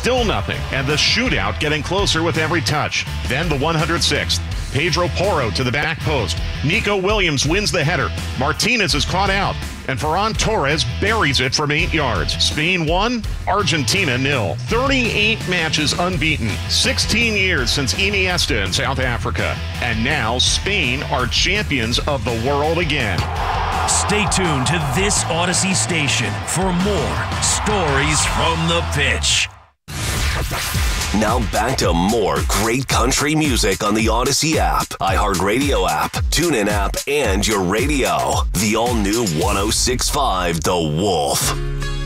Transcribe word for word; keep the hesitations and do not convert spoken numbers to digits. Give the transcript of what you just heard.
still nothing, and the shootout getting closer with every touch. Then the one hundred sixth. Pedro Porro to the back post. Nico Williams wins the header. Martinez is caught out. And Ferran Torres buries it from eight yards. Spain one, Argentina nil. thirty-eight matches unbeaten. sixteen years since Iniesta in South Africa. And now Spain are champions of the world again. Stay tuned to this Odyssey station for more stories from the pitch. Now back to more great country music on the Odyssey app, iHeartRadio app, TuneIn app, and your radio. The all-new one oh six point five The Wolf.